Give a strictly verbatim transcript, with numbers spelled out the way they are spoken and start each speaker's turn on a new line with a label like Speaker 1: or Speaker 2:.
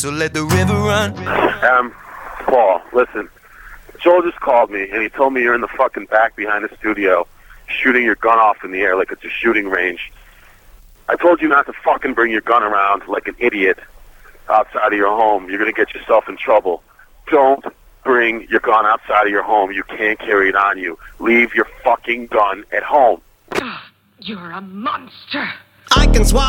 Speaker 1: So let the river run.
Speaker 2: Um, Paul, listen. Joel just called me, and he told me you're in the fucking back behind the studio, shooting your gun off in the air like it's a shooting range. I told you not to fucking bring your gun around like an idiot outside of your home. You're going to get yourself in trouble. Don't bring your gun outside of your home. You can't carry it on you. Leave your fucking gun at home.
Speaker 3: You're a monster.
Speaker 1: I can swallow.